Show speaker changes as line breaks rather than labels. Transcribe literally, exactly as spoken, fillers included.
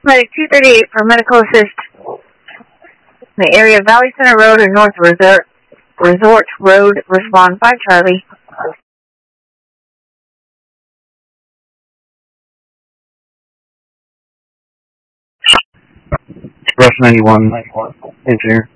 Medic two thirty-eight for medical assist in the area of Valley Center Road and North Resort, Resort Road. Respond by Charlie.
Rush ninety-one, engineer.